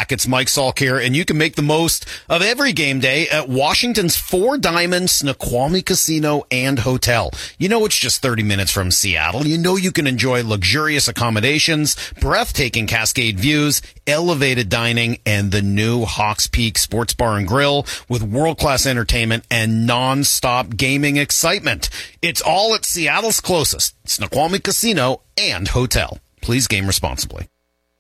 back. It's Mike Salk here, and you can make the most of every game day at Washington's Four Diamond Snoqualmie Casino and Hotel. You know it's just 30 minutes from Seattle. You know you can enjoy luxurious accommodations, breathtaking Cascade views, elevated dining, and the new Hawks Peak Sports Bar and Grill with world-class entertainment and non-stop gaming excitement. It's all at Seattle's closest, Snoqualmie Casino and Hotel. Please game responsibly.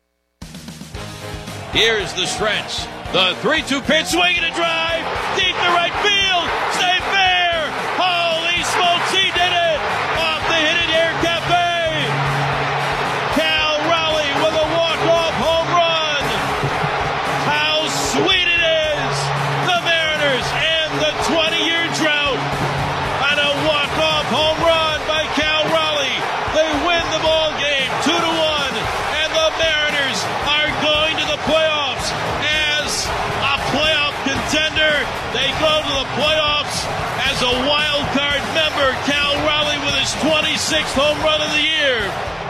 Here's the stretch. The 3-2 pitch, swing and a drive. Deep to right field. Stay fair. Holy smokes, he did it. Off the hit Air Cafe. Cal Raleigh with a walk-off home run. How sweet it is. The Mariners end the 20-year drought on a walk-off home run by Cal Raleigh. They win the ball game 2-1, and the Mariners are going to the playoffs as a playoff contender. They go to the playoffs as a wild card member. Cal Raleigh with his 26th home run of the year.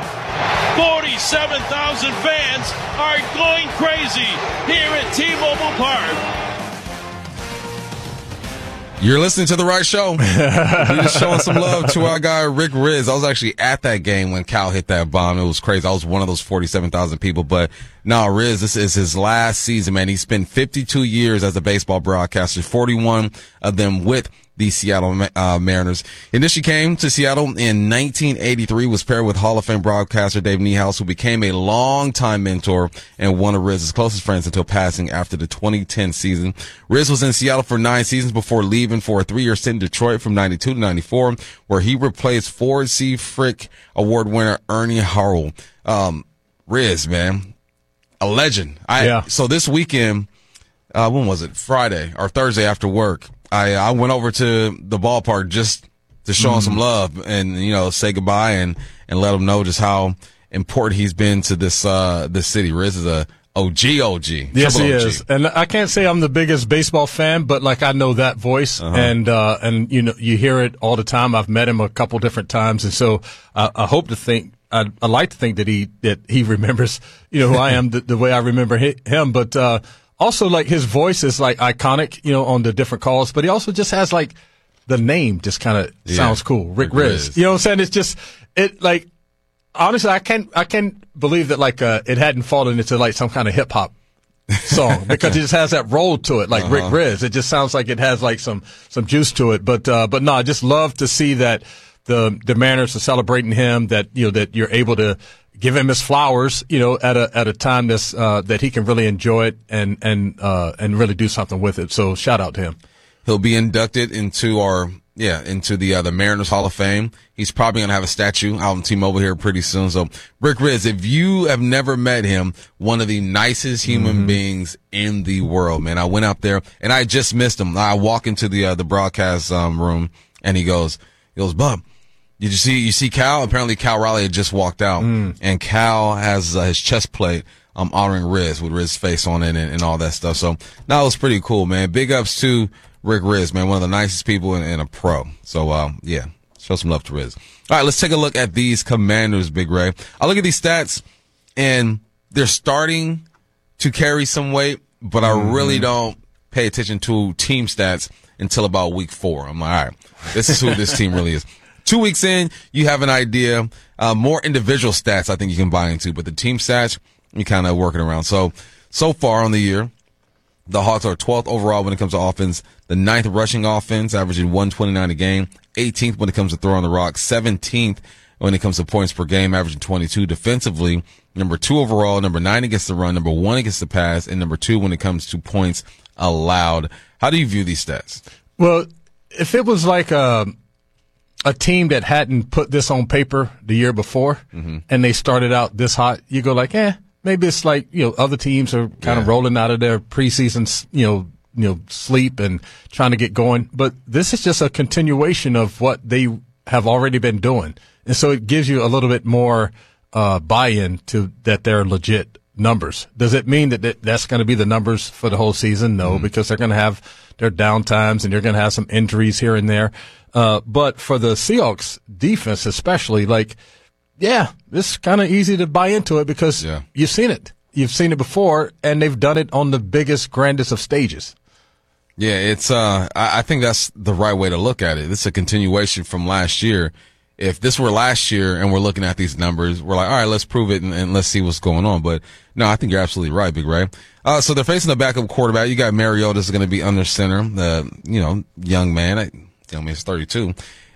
47,000 fans are going crazy here at T-Mobile Park. You're listening to the right show. We're just showing some love to our guy, Rick Rizzs. I was actually at that game when Cal hit that bomb. It was crazy. I was one of those 47,000 people. But no, Riz, this is his last season, man. He spent 52 years as a baseball broadcaster, 41 of them with the Seattle Mariners. Initially came to Seattle in 1983, was paired with Hall of Fame broadcaster Dave Niehaus, who became a longtime mentor and one of Rizz's closest friends until passing after the 2010 season. Rizz was in Seattle for 9 seasons before leaving for a 3-year stint in Detroit from 92 to 94, where he replaced Ford C. Frick Award winner Ernie Harwell. Rizz, man, a legend. So this weekend, when was it? Friday or Thursday after work, I went over to the ballpark just to show him some love and, you know, say goodbye and let him know just how important he's been to this city. Rizz is a OG. Yes, he is. And I can't say I'm the biggest baseball fan, but like I know that voice and you know, you hear it all the time. I've met him a couple different times. And so I hope to think, I like to think that he remembers, you know, who I am the way I remember him. But, also, like, his voice is, like, iconic, you know, on the different calls, but he also just has, like, the name just kind of sounds cool. Rick Rizzs. You know what I'm saying? It's just, like, honestly, I can't believe that, like, it hadn't fallen into, like, some kind of hip hop song because it just has that roll to it, like Rick Rizzs. It just sounds like it has, like, some juice to it. But no, I just love to see that the Mariners are celebrating him, that, you know, that you're able to give him his flowers, you know, at a time that's that he can really enjoy it and really do something with it. So shout out to him. He'll be inducted into the Mariners Hall of Fame. He's probably gonna have a statue out in T-Mobile here pretty soon. So Rick Rizzs, if you have never met him, one of the nicest human beings in the world, man. I went out there and I just missed him. I walk into the broadcast room and he goes, Bub, did you see Cal? Apparently Cal Raleigh had just walked out, and Cal has his chest plate honoring Rizz with Rizz's face on it and all that stuff. So that was pretty cool, man. Big ups to Rick Rizzs, man, one of the nicest people and a pro. So show some love to Rizz. All right, let's take a look at these Commanders, Big Ray. I look at these stats, and they're starting to carry some weight, but I really don't pay attention to team stats until about week 4. I'm like, all right, this is who this team really is. 2 weeks in, you have an idea. More individual stats I think you can buy into, but the team stats, you're kind of working around. So far on the year, the Hawks are 12th overall when it comes to offense, the 9th rushing offense, averaging 129 a game, 18th when it comes to throwing the rock, 17th when it comes to points per game, averaging 22. Defensively, number 2 overall, number 9 against the run, number 1 against the pass, and number 2 when it comes to points allowed. How do you view these stats? Well, if it was like a team that hadn't put this on paper the year before and they started out this hot, you go like, maybe it's like, you know, other teams are kind of rolling out of their preseason, you know, sleep and trying to get going. But this is just a continuation of what they have already been doing. And so it gives you a little bit more buy-in to that they're legit numbers. Does it mean that that's going to be the numbers for the whole season? No, because they're going to have their downtimes and they're going to have some injuries here and there. But for the Seahawks defense especially, like, it's kind of easy to buy into it because you've seen it. you've seen it before, and they've done it on the biggest, grandest of stages. Yeah, it's I think that's the right way to look at it. It's a continuation from last year. If this were last year and we're looking at these numbers, we're like, all right, let's prove it and let's see what's going on. But no, I think you're absolutely right, Big Ray. So they're facing the backup quarterback. You got Mariota's going to be under center, the, young man. Young man's 32.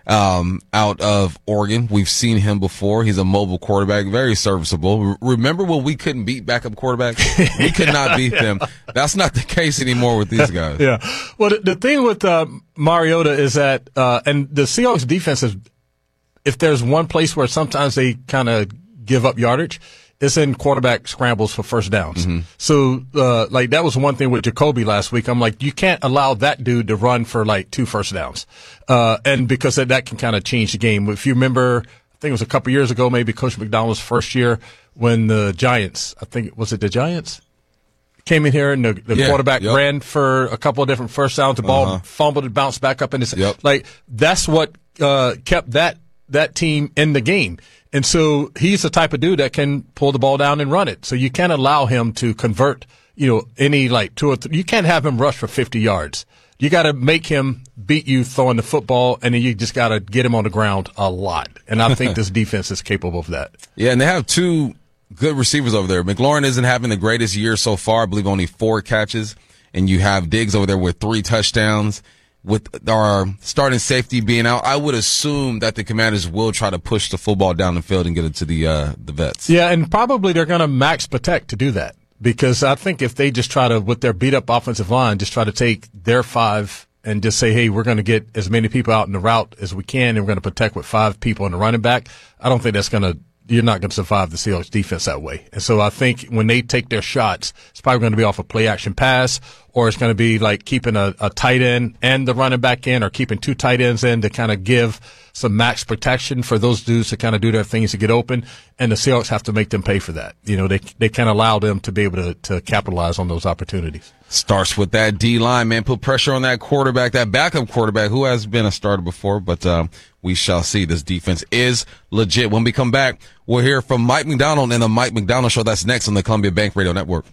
Out of Oregon. We've seen him before. He's a mobile quarterback, very serviceable. Remember when we couldn't beat backup quarterbacks? We could not beat them. That's not the case anymore with these guys. Yeah. Well, the thing with Mariota is that, and the Seahawks defense is, if there's one place where sometimes they kind of give up yardage, it's in quarterback scrambles for first downs. Mm-hmm. So, that was one thing with Jacoby last week. I'm like, you can't allow that dude to run for 2 first downs. And because that can kind of change the game. If you remember, I think it was a couple years ago, maybe Coach McDonald's first year when the Giants, was it the Giants? Came in here and the quarterback ran for a couple of different first downs. The ball fumbled and bounced back up in his, that's what, kept that team in the game. And so he's the type of dude that can pull the ball down and run it. So you can't allow him to convert, any 2 or 3. You can't have him rush for 50 yards. You got to make him beat you throwing the football, and then you just got to get him on the ground a lot. And I think this defense is capable of that. Yeah, and they have 2 good receivers over there. McLaurin isn't having the greatest year so far. I believe only 4 catches. And you have Diggs over there with 3 touchdowns. With our starting safety being out, I would assume that the Commanders will try to push the football down the field and get it to the vets. Yeah, and probably they're going to max protect to do that, because I think if they just try to, with their beat up offensive line, just try to take their 5 and just say, hey, we're going to get as many people out in the route as we can, and we're going to protect with 5 people in the running back, I don't think you're not going to survive the Seahawks defense that way. And so I think when they take their shots, it's probably going to be off a play action pass, or it's going to be keeping a tight end and the running back in, or keeping 2 tight ends in to kind of give some max protection for those dudes to kind of do their things to get open. And the Seahawks have to make them pay for that. They can't allow them to be able to capitalize on those opportunities. Starts with that D-line, man. Put pressure on that quarterback, that backup quarterback who has been a starter before, but we shall see. This defense is legit. When we come back, we'll hear from Mike Macdonald and the Mike Macdonald Show. That's next on the Columbia Bank Radio Network.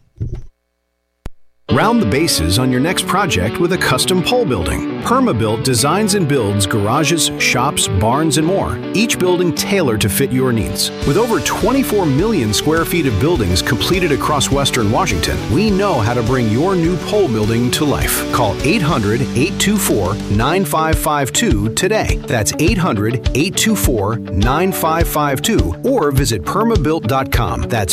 Round the bases on your next project with a custom pole building. PermaBuilt designs and builds garages, shops, barns, and more. Each building tailored to fit your needs. With over 24 million square feet of buildings completed across Western Washington, we know how to bring your new pole building to life. Call 800-824-9552 today. That's 800-824-9552. Or visit permabuilt.com. That's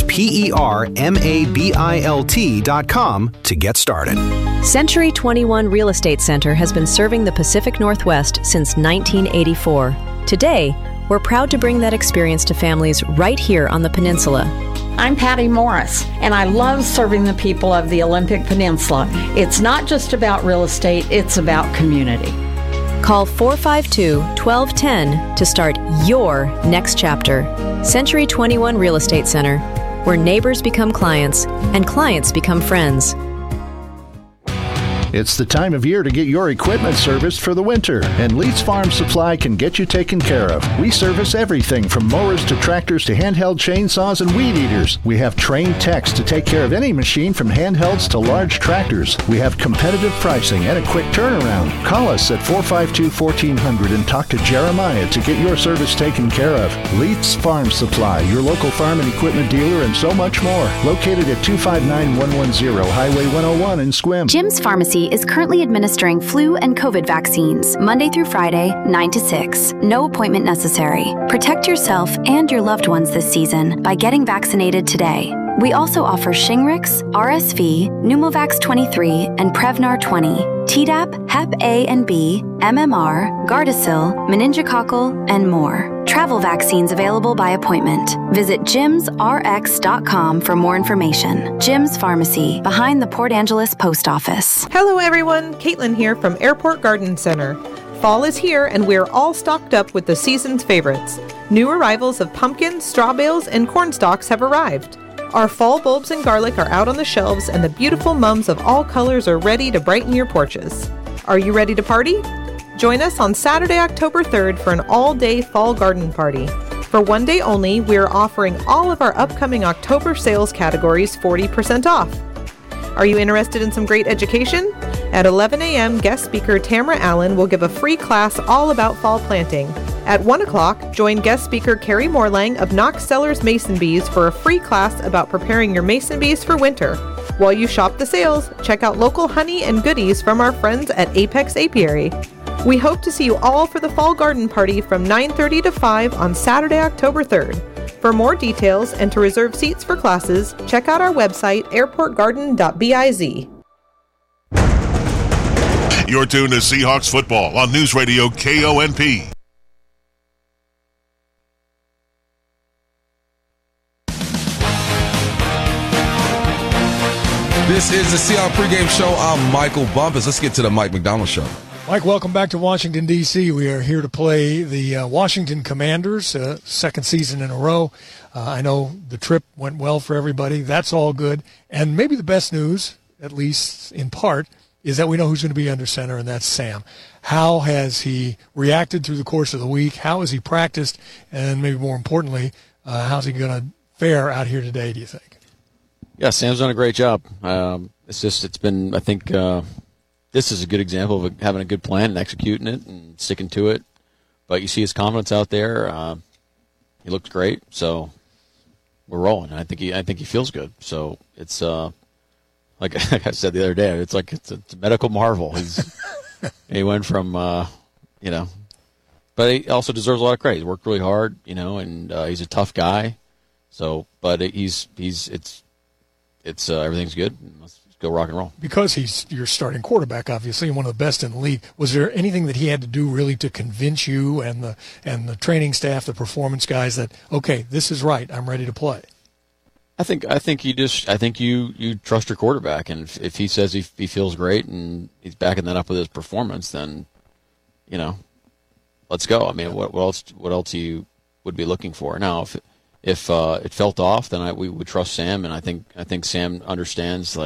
PERMABILT.com to get started. Century 21 Real Estate Center has been serving the Pacific Northwest since 1984. Today, we're proud to bring that experience to families right here on the peninsula. I'm Patty Morris, and I love serving the people of the Olympic Peninsula. It's not just about real estate, it's about community. Call 452-1210 to start your next chapter. Century 21 Real Estate Center, where neighbors become clients and clients become friends. It's the time of year to get your equipment serviced for the winter, and Leeds Farm Supply can get you taken care of. We service everything from mowers to tractors to handheld chainsaws and weed eaters. We have trained techs to take care of any machine from handhelds to large tractors. We have competitive pricing and a quick turnaround. Call us at 452-1400 and talk to Jeremiah to get your service taken care of. Leeds Farm Supply, your local farm and equipment dealer, and so much more. Located at 259110 Highway 101 in Sequim. Jim's Pharmacy is currently administering flu and COVID vaccines Monday through Friday, 9 to 6. No appointment necessary. Protect yourself and your loved ones this season by getting vaccinated today. We also offer Shingrix, RSV, Pneumovax 23, and Prevnar 20, Tdap, Hep A and B, MMR, Gardasil, meningococcal, and more. Travel vaccines available by appointment. Visit jimsrx.com for more information. Jim's Pharmacy, behind the Port Angeles Post Office. Hello everyone, Caitlin here from Airport Garden Center. Fall is here and we're all stocked up with the season's favorites. New arrivals of pumpkins, straw bales, and corn stalks have arrived. Our fall bulbs and garlic are out on the shelves, and the beautiful mums of all colors are ready to brighten your porches. Are you ready to party? Join us on Saturday, October 3rd for an all-day fall garden party. For one day only, we are offering all of our upcoming October sales categories 40% off. Are you interested in some great education? At 11 a.m., guest speaker Tamara Allen will give a free class all about fall planting. At 1 o'clock, join guest speaker Carrie Morlang of Knox Cellars Mason Bees for a free class about preparing your mason bees for winter. While you shop the sales, check out local honey and goodies from our friends at Apex Apiary. We hope to see you all for the Fall Garden Party from 9:30 to 5 on Saturday, October 3rd. For more details and to reserve seats for classes, check out our website, airportgarden.biz. You're tuned to Seahawks football on News Radio KONP. This is the Seahawks pregame show. I'm Michael Bumpus. Let's get to the Mike McDonald show. Mike, welcome back to Washington, D.C. We are here to play the Washington Commanders, second season in a row. I know the trip went well for everybody. That's all good. And maybe the best news, at least in part, is that we know who's going to be under center, and that's Sam. How has he reacted through the course of the week? How has he practiced? And maybe more importantly, how's he going to fare out here today, do you think? Yeah, Sam's done a great job. It's been, I think, this is a good example of having a good plan and executing it and sticking to it. But you see his confidence out there. He looked great, so we're rolling. I think he feels good. So it's like I said the other day, it's like it's a medical marvel. He went from but he also deserves a lot of credit. He's worked really hard, and he's a tough guy. So, but it's everything's good. Let's go rock and roll. Because he's your starting quarterback, obviously, and one of the best in the league. Was there anything that he had to do really to convince you and the training staff, the performance guys, that okay, this is right, I'm ready to play? I think you trust your quarterback, and if he says he feels great and he's backing that up with his performance, then let's go. I mean, what else you would be looking for now? If it felt off, then we would trust Sam, and I think Sam understands,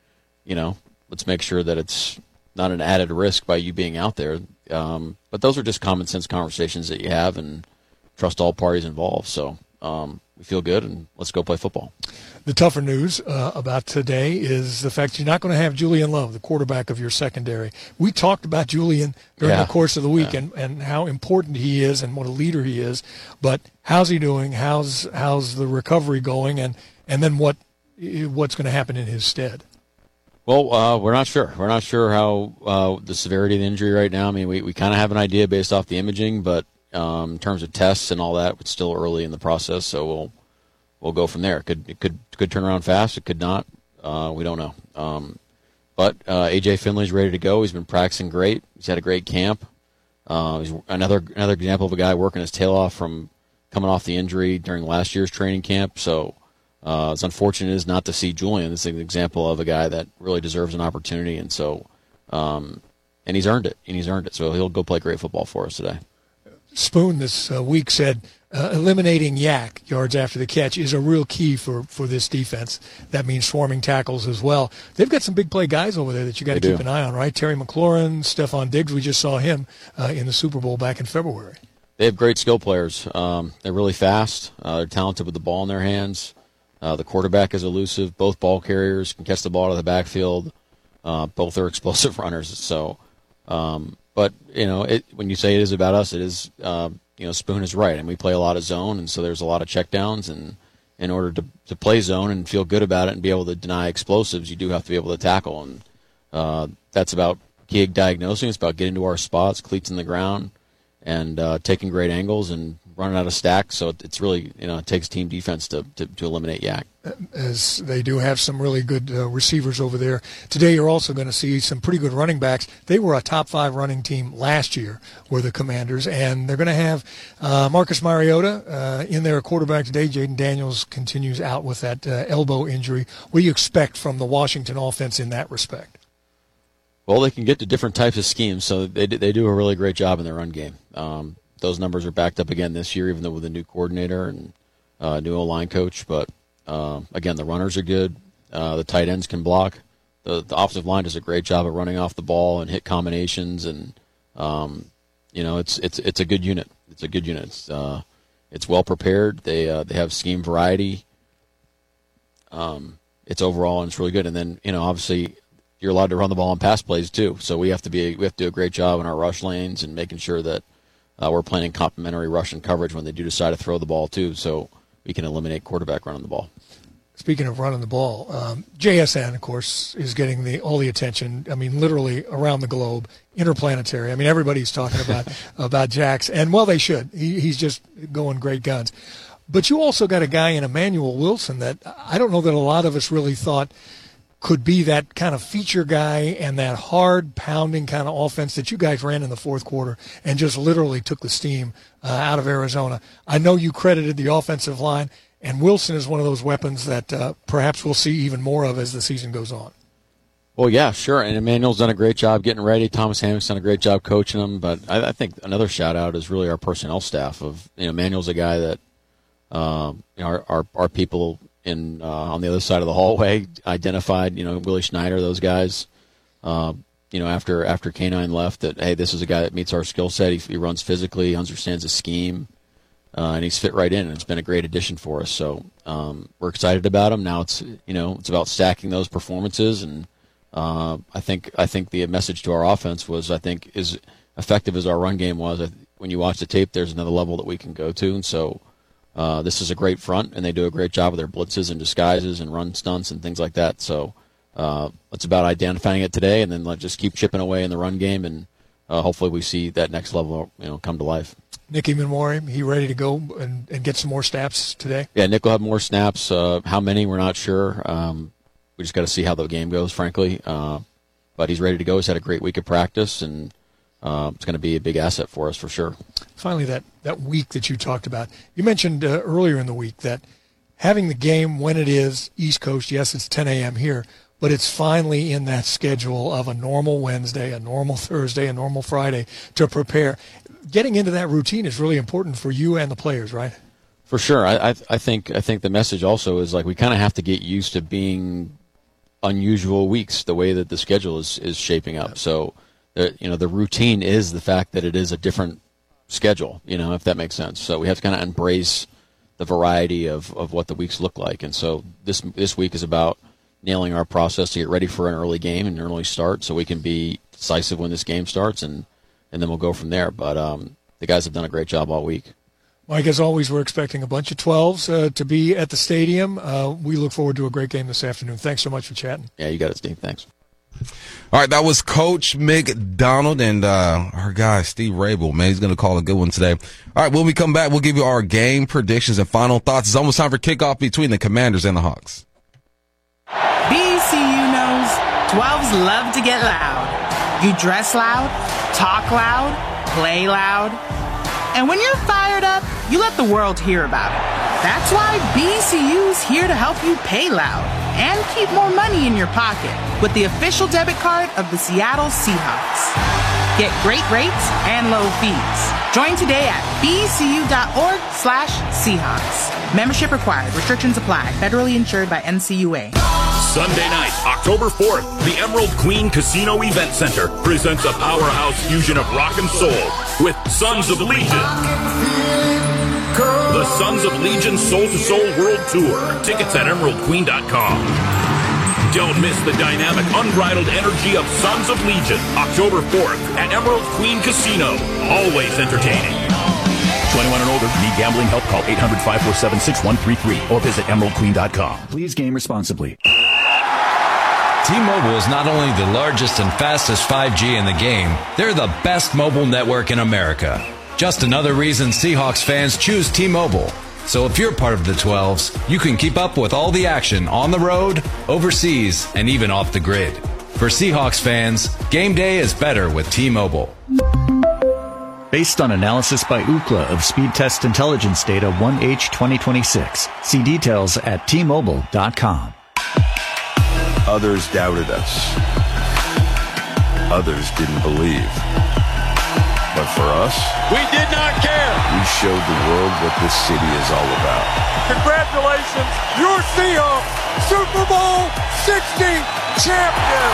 let's make sure that it's not an added risk by you being out there. But those are just common sense conversations that you have, and trust all parties involved. So we feel good, and let's go play football. The tougher news about today is the fact you're not going to have Julian Love, the quarterback of your secondary. We talked about Julian during the course of the week and how important he is and what a leader he is. But how's he doing? How's the recovery going? And then what's going to happen in his stead? Well, we're not sure. We're not sure how the severity of the injury right now. I mean, we kind of have an idea based off the imaging, but in terms of tests and all that, it's still early in the process. So we'll go from there. It could turn around fast. It could not. We don't know. But A.J. Finley's ready to go. He's been practicing great. He's had a great camp. He's another example of a guy working his tail off from coming off the injury during last year's training camp. So it's unfortunate is not to see Julian. This is an example of a guy that really deserves an opportunity, and so and he's earned it. So he'll go play great football for us today. Spoon this week said eliminating yak, yards after the catch, is a real key for this defense. That means swarming tackles as well. They've got some big play guys over there that you got to keep an eye on, right? Terry McLaurin, Stephon Diggs, we just saw him in the Super Bowl back in February. They have great skill players. They're really fast. They're talented with the ball in their hands. The quarterback is elusive. Both ball carriers can catch the ball out of the backfield. Both are explosive runners. So, but when you say it is about us, it is. Spoon is right, and we play a lot of zone, and so there's a lot of checkdowns. And in order to play zone and feel good about it and be able to deny explosives, you do have to be able to tackle. And that's about gig diagnosing. It's about getting to our spots, cleats in the ground, and taking great angles and running out of stacks. So it's really, it takes team defense to eliminate yak. As they do have some really good receivers over there. Today you're also going to see some pretty good running backs. They were a top 5 running team last year, were the Commanders, and they're going to have Marcus Mariota in there, a quarterback today. Jaden Daniels continues out with that elbow injury. What do you expect from the Washington offense in that respect? Well, they can get to different types of schemes, so they do a really great job in their run game. Those numbers are backed up again this year, even though with a new coordinator and new O-line coach. But, again, the runners are good. The tight ends can block. The offensive line does a great job of running off the ball and hit combinations. And, it's a good unit. It's a good unit. It's well prepared. They have scheme variety. It's overall, and it's really good. And then, obviously you're allowed to run the ball on pass plays too. So we have to do a great job in our rush lanes and making sure that we're playing complementary rush and coverage when they do decide to throw the ball too, so we can eliminate quarterback running the ball. Speaking of running the ball, JSN, of course, is getting all the attention. I mean, literally around the globe, interplanetary. I mean, everybody's talking about Jax, and well, they should. He's just going great guns. But you also got a guy in Emmanuel Wilson that I don't know that a lot of us really thought could be that kind of feature guy and that hard pounding kind of offense that you guys ran in the fourth quarter and just literally took the steam out of Arizona. I know you credited the offensive line. And Wilson is one of those weapons that perhaps we'll see even more of as the season goes on. Well, yeah, sure. And Emmanuel's done a great job getting ready. Thomas Hammock's done a great job coaching him. But I think another shout-out is really our personnel staff. Emmanuel's a guy that our people on the other side of the hallway identified, Willie Schneider, those guys, after K-9 left, that, hey, this is a guy that meets our skill set. He runs physically, he understands the scheme. And he's fit right in, and it's been a great addition for us. So we're excited about him. Now it's about stacking those performances, and I think the message to our offense was, I think, as effective as our run game was. When you watch the tape, there's another level that we can go to, and so this is a great front, and they do a great job with their blitzes and disguises and run stunts and things like that. So it's about identifying it today, and then let's just keep chipping away in the run game, and hopefully we see that next level come to life. Nicky Minwari, he ready to go and get some more snaps today? Yeah, Nick will have more snaps. How many, we're not sure. We just got to see how the game goes, frankly. But he's ready to go. He's had a great week of practice, and it's going to be a big asset for us for sure. Finally, that week that you talked about, you mentioned earlier in the week that having the game when it is East Coast, yes, it's 10 a.m. here, but it's finally in that schedule of a normal Wednesday, a normal Thursday, a normal Friday to prepare. Getting into that routine is really important for you and the players, right? For sure. I think the message also is we kind of have to get used to being unusual weeks, the way that the schedule is shaping up. So, the routine is the fact that it is a different schedule, if that makes sense. So we have to kind of embrace the variety of what the weeks look like. And so this week is about nailing our process to get ready for an early game and an early start so we can be decisive when this game starts, and then we'll go from there. But the guys have done a great job all week. Mike, as always, we're expecting a bunch of 12s to be at the stadium. We look forward to a great game this afternoon. Thanks so much for chatting. Yeah, you got it, Steve. Thanks. All right, that was Coach McDonald and our guy, Steve Rabel. Man, he's going to call a good one today. All right, when we come back, we'll give you our game predictions and final thoughts. It's almost time for kickoff between the Commanders and the Hawks. BCU knows 12s love to get loud. You dress loud, talk loud, play loud. And when you're fired up, you let the world hear about it. That's why BCU's here to help you pay loud and keep more money in your pocket with the official debit card of the Seattle Seahawks. Get great rates and low fees. Join today at bcu.org/Seahawks. Membership required. Restrictions apply. Federally insured by NCUA. Sunday night, October 4th, the Emerald Queen Casino Event Center presents a powerhouse fusion of rock and soul with Sons of Legion. The Sons of Legion Soul to Soul World Tour. Tickets at emeraldqueen.com. Don't miss the dynamic, unbridled energy of Sons of Legion, October 4th at Emerald Queen Casino. Always entertaining. 21 and older. Need gambling help? Call 800-547-6133 or visit emeraldqueen.com. Please game responsibly. T-Mobile is not only the largest and fastest 5G in the game, they're the best mobile network in America. Just another reason Seahawks fans choose T-Mobile. So if you're part of the 12s, you can keep up with all the action on the road, overseas, and even off the grid. For Seahawks fans, game day is better with T-Mobile. Based on analysis by Ookla of speed test intelligence data 1H 2026. See details at T-Mobile.com. Others doubted us. Others didn't believe. But for us, we did not care. We showed the world what this city is all about. Congratulations, your Seahawks, Super Bowl 60 champion.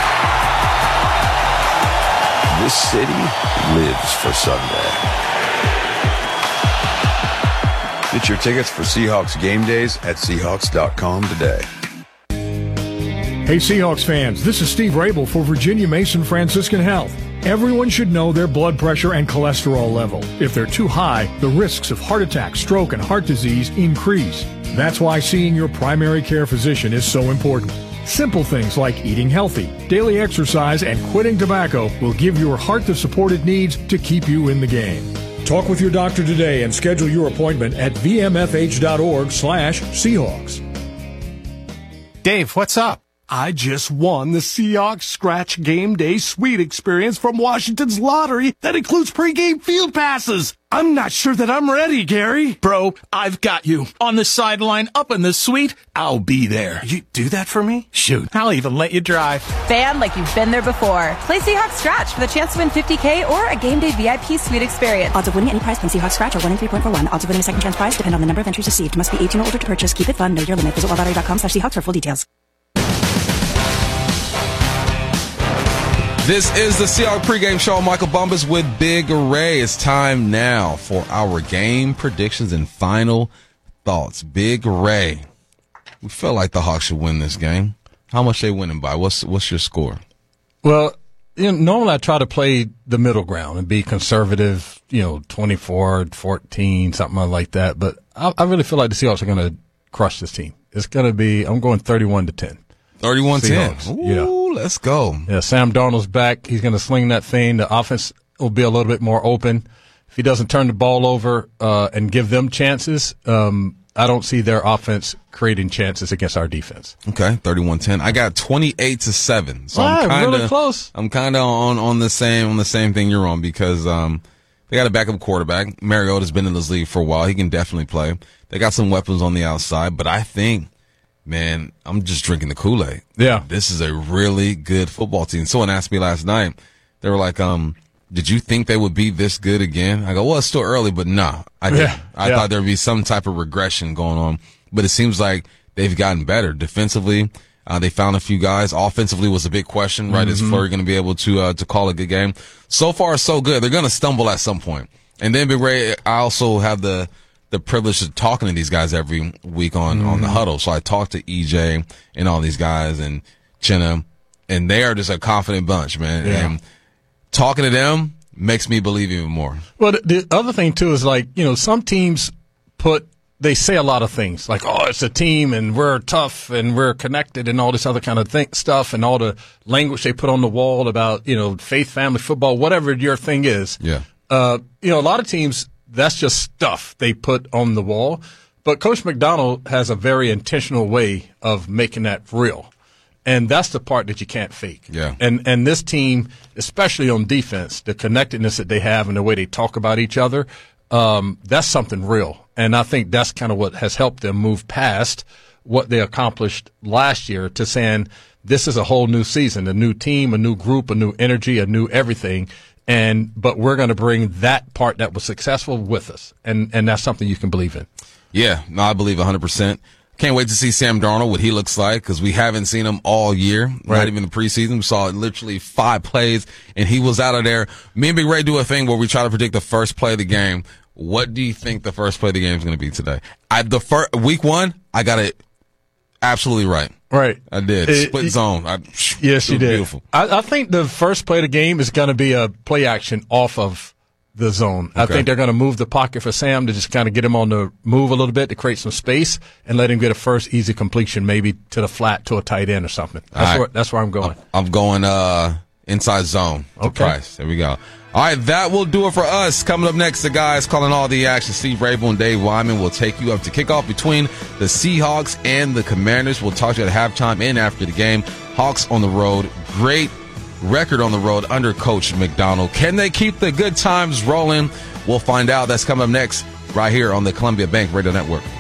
This city lives for Sunday. Get your tickets for Seahawks game days at Seahawks.com today. Hey Seahawks fans, this is Steve Rabel for Virginia Mason Franciscan Health. Everyone should know their blood pressure and cholesterol level. If they're too high, the risks of heart attack, stroke, and heart disease increase. That's why seeing your primary care physician is so important. Simple things like eating healthy, daily exercise, and quitting tobacco will give your heart the support it needs to keep you in the game. Talk with your doctor today and schedule your appointment at vmfh.org/Seahawks. Dave, what's up? I just won the Seahawks Scratch Game Day Suite experience from Washington's lottery that includes pregame field passes. I'm not sure that I'm ready, Gary. Bro, I've got you. On the sideline, up in the suite, I'll be there. You do that for me? Shoot, I'll even let you drive. Fan like you've been there before. Play Seahawks Scratch for the chance to win $50K or a Game Day VIP Suite experience. Odds of winning any prize from Seahawks Scratch are 1 in 3.41. Odds of winning a second chance prize depend on the number of entries received. Must be 18 or older to purchase. Keep it fun. Know your limit. Visit wildlottery.com/Seahawks for full details. This is the Seahawks pregame show. Michael Bumpus with Big Ray. It's time now for our game predictions and final thoughts. Big Ray, we feel like the Hawks should win this game. How much they winning by? What's your score? Well, normally I try to play the middle ground and be conservative, 24-14, something like that. But I really feel like the Seahawks are going to crush this team. It's going to be, I'm going 31-10. 31-10. Ooh, yeah. Let's go. Yeah, Sam Darnold's back. He's going to sling that thing. The offense will be a little bit more open. If he doesn't turn the ball over and give them chances, I don't see their offense creating chances against our defense. Okay, 31-10. I got 28-7. So I'm really close. I'm kind of on the same thing you're on because they got a backup quarterback. Mariota's been in this league for a while. He can definitely play. They got some weapons on the outside, but I think, man, I'm just drinking the Kool-Aid. Yeah. This is a really good football team. Someone asked me last night, they were like, did you think they would be this good again? I go, well, it's still early, but no, I didn't. Yeah. I thought there would be some type of regression going on, but it seems like they've gotten better. Defensively, they found a few guys. Offensively was a big question, right? Is Fleury going to be able to call a good game? So far, so good. They're going to stumble at some point. And then, Big Ray, I also have the privilege of talking to these guys every week on the huddle. So I talk to EJ and all these guys and Chinna, and they are just a confident bunch, man. Yeah. And talking to them makes me believe even more. Well, the other thing too is like, some teams they say a lot of things like, oh, it's a team and we're tough and we're connected and all this other kind of stuff and all the language they put on the wall about, faith, family, football, whatever your thing is. Yeah. A lot of teams, that's just stuff they put on the wall. But Coach McDonald has a very intentional way of making that real. And that's the part that you can't fake. Yeah. And this team, especially on defense, the connectedness that they have and the way they talk about each other, that's something real. And I think that's kind of what has helped them move past what they accomplished last year to saying this is a whole new season, a new team, a new group, a new energy, a new everything. But we're going to bring that part that was successful with us. And that's something you can believe in. Yeah, no, I believe 100%. Can't wait to see Sam Darnold, what he looks like, because we haven't seen him all year, right. Not even the preseason. We saw literally 5 plays, and he was out of there. Me and Big Ray do a thing where we try to predict the first play of the game. What do you think the first play of the game is going to be today? Week 1, I got it absolutely right. Right. I did. Split zone. Yes, you did. Beautiful. I think the first play of the game is going to be a play action off of the zone. Okay. I think they're going to move the pocket for Sam to just kind of get him on the move a little bit to create some space and let him get a first easy completion, maybe to the flat to a tight end or something. That's where I'm going. I'm going inside zone to Price. There we go. All right, that will do it for us. Coming up next, the guys calling all the action. Steve Rabel and Dave Wyman will take you up to kickoff between the Seahawks and the Commanders. We'll talk to you at halftime and after the game. Hawks on the road. Great record on the road under Coach McDonald. Can they keep the good times rolling? We'll find out. That's coming up next right here on the Columbia Bank Radio Network.